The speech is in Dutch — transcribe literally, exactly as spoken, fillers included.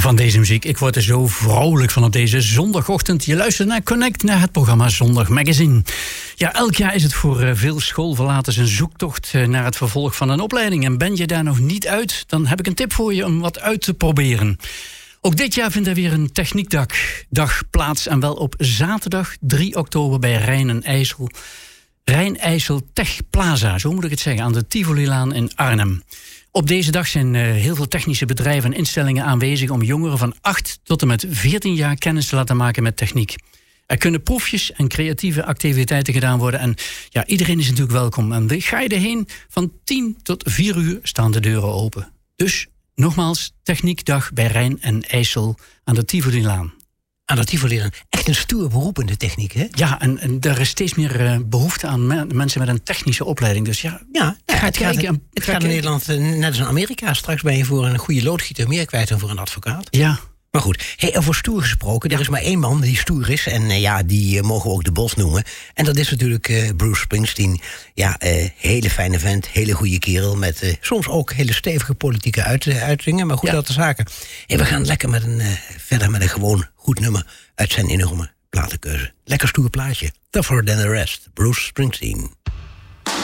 van deze muziek. Ik word er zo vrolijk van op deze zondagochtend. Je luistert naar Connect, naar het programma Zondag Magazine. Ja, elk jaar is het voor veel schoolverlaters een zoektocht naar het vervolg van een opleiding. En ben je daar nog niet uit, dan heb ik een tip voor je om wat uit te proberen. Ook dit jaar vindt er weer een techniekdag dag plaats. En wel op zaterdag drie oktober bij Rijn en IJssel. Rijn-IJssel Tech Plaza, zo moet ik het zeggen, aan de Tivolilaan in Arnhem. Op deze dag zijn uh, heel veel technische bedrijven en instellingen aanwezig om jongeren van acht tot en met veertien jaar kennis te laten maken met techniek. Er kunnen proefjes en creatieve activiteiten gedaan worden en ja, iedereen is natuurlijk welkom. En ga je erheen, van tien tot vier uur staan de deuren open. Dus nogmaals, techniekdag bij Rijn en IJssel aan de Tivolilaan. Aan dat Tivolilaan. Echt een stoer beroep in de techniek, hè? Ja, en, en er is steeds meer uh, behoefte aan me- mensen met een technische opleiding. Dus ja, ja, ja ga het kijken. gaat, en, het ga gaat in kijken. Nederland, uh, net als in Amerika. Straks ben je voor een goede loodgieter meer kwijt dan voor een advocaat. Ja. Maar goed, hey, over stoer gesproken. Er is maar één man die stoer is. En uh, ja, die uh, mogen we ook de Bos noemen. En dat is natuurlijk uh, Bruce Springsteen. Ja, uh, hele fijne vent, hele goede kerel. Met uh, soms ook hele stevige politieke uit, uh, uitingen. Maar goed, ja. dat de zaken. Hey, we gaan lekker met een, uh, verder met een gewoon goed nummer uit zijn enorme platenkeuze. Lekker stoer plaatje. Tougher than the rest. Bruce Springsteen.